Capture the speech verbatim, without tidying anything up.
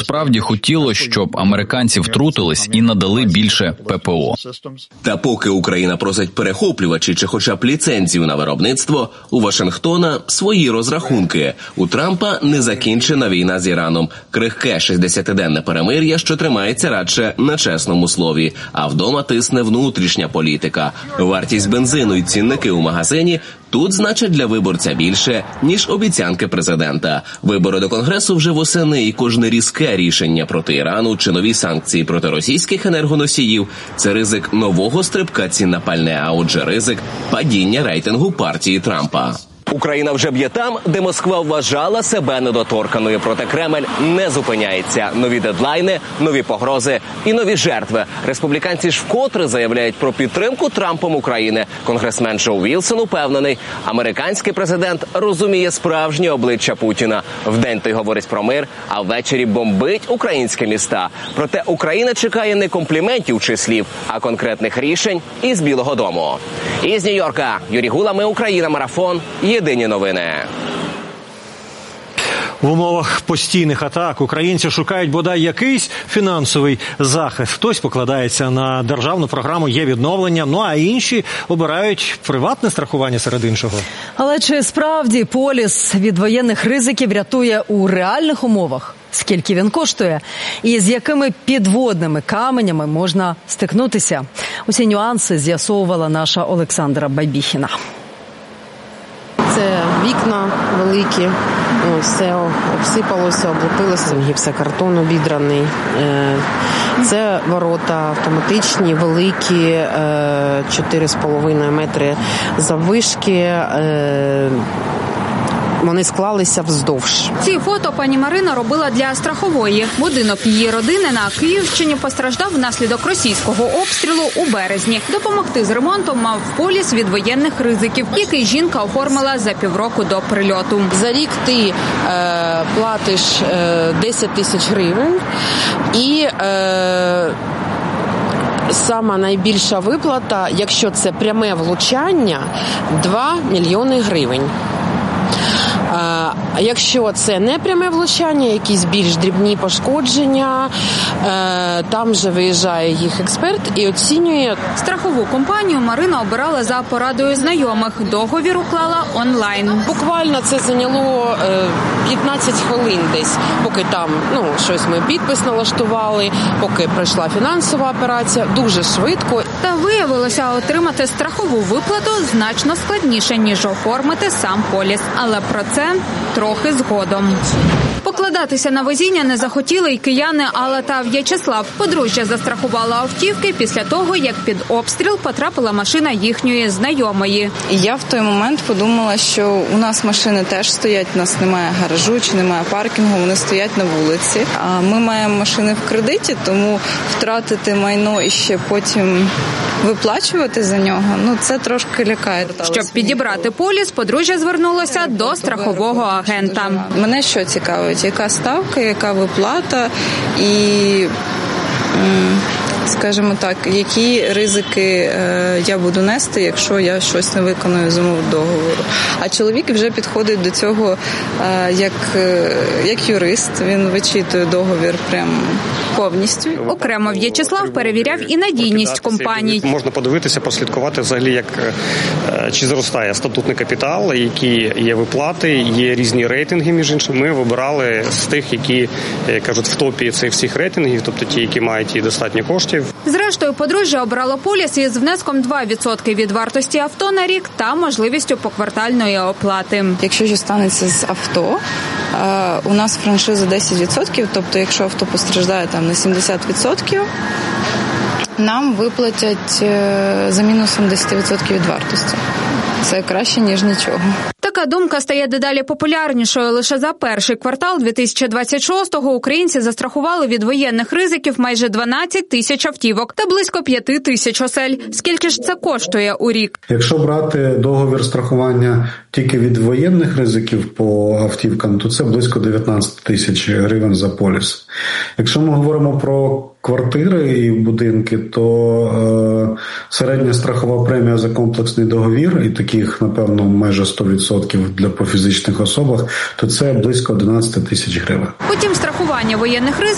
справді хотілося, щоб американці втрутились і надали більше ППО. Та поки Україна просить перехоплювачі чи хоча б ліцензію на виробництво, у Вашингтона свої розрахунки. У Трампа незакінчена війна з Іраном, крихке шістдесятиденне перемир'я, що тримається радше на чесному слові, а вдома тисне внутрішня політика. Вартість бензину і цінники у магазині тут значать для виборця більше, ніж обіцянки президента. Вибори до Конгресу вже восени, і кожне різке рішення проти Ірану чи нові санкції проти російських енергоносіїв – це ризик нового стрибка цін на пальне, а отже ризик падіння рейтингу партії Трампа. Україна вже б'є там, де Москва вважала себе недоторканою. Проте Кремль не зупиняється. Нові дедлайни, нові погрози і нові жертви. Республіканці ж вкотре заявляють про підтримку Трампом України. Конгресмен Джо Вілсон упевнений, американський президент розуміє справжнє обличчя Путіна. Вдень той говорить про мир, а ввечері бомбить українські міста. Проте Україна чекає не компліментів чи слів, а конкретних рішень із Білого дому. Із Нью-Йорка Юрій Гула, ми Україна, марафон. Єдині новини. В умовах постійних атак українці шукають бодай якийсь фінансовий захист. Хтось покладається на державну програму «Є відновлення», ну а інші обирають приватне страхування серед іншого. Але чи справді поліс від воєнних ризиків рятує у реальних умовах? Скільки він коштує? І з якими підводними каменями можна стикнутися? Усі нюанси з'ясовувала наша Олександра Байбіхіна. Це вікна великі, все обсипалося, облупилося, гіпсокартон обідраний. Це ворота автоматичні, великі, чотири з половиною метри заввишки. Вони склалися вздовж. Ці фото пані Марина робила для страхової. Будинок її родини на Київщині постраждав внаслідок російського обстрілу у березні. Допомогти з ремонтом мав поліс від воєнних ризиків, який жінка оформила за півроку до прильоту. За рік ти е, платиш е, десять тисяч гривень і... Е, Сама найбільша виплата, якщо це пряме влучання, два мільйони гривень. А якщо це не пряме влучання, якісь більш дрібні пошкодження, там же виїжджає їх експерт і оцінює. Страхову компанію Марина обирала за порадою знайомих. Договір уклала онлайн. Буквально це зайняло п'ятнадцять хвилин десь, поки там ну, щось ми підпис налаштували, поки пройшла фінансова операція. Дуже швидко. Та виявилося, отримати страхову виплату значно складніше, ніж оформити сам поліс. Але про це трохи згодом. Покладатися на везіння не захотіли й кияни Алла та В'ячеслав. Подружжя застрахувало автівки після того, як під обстріл потрапила машина їхньої знайомої. Я в той момент подумала, що у нас машини теж стоять, у нас немає гаражу чи немає паркінгу, вони стоять на вулиці. А ми маємо машини в кредиті, тому втратити майно і ще потім виплачувати за нього, ну це трошки лякає. Щоб підібрати поліс, подружжя звернулося до страхового агента. Мене що цікавить? Яка ставка, яка виплата і, скажімо так, які ризики я буду нести, якщо я щось не виконую з умов договору. А чоловік вже підходить до цього як, як юрист, він вичитує договір прямо повністю. Окремо В'ячеслав перевіряв і надійність компаній. Можна подивитися, прослідкувати взагалі, як чи зростає статутний капітал, які є виплати, є різні рейтинги, між іншим. Ми вибирали з тих, які, як кажуть, в топі цих всіх рейтингів, тобто ті, які мають і достатньо коштів. Зрештою, подружжя обрало поліс із внеском два відсотки від вартості авто на рік та можливістю поквартальної оплати. Якщо щось станеться з авто, у нас франшиза десять відсотків, тобто якщо авто постраждає там на сімдесят відсотків, нам виплатять за мінусом десять відсотків від вартості. Це краще, ніж нічого. Така думка стає дедалі популярнішою. Лише за перший квартал дві тисячі двадцять шостого українці застрахували від воєнних ризиків майже дванадцять тисяч автівок та близько п'ять тисяч осель. Скільки ж це коштує у рік? Якщо брати договір страхування тільки від воєнних ризиків по автівкам, то це близько дев'ятнадцять тисяч гривень за поліс. Якщо ми говоримо про квартири і будинки, то е, середня страхова премія за комплексний договір, і таких, напевно, майже сто відсотків для по фізичних особах, то це близько одинадцять тисяч гривень. Потім страхування воєнних ризиків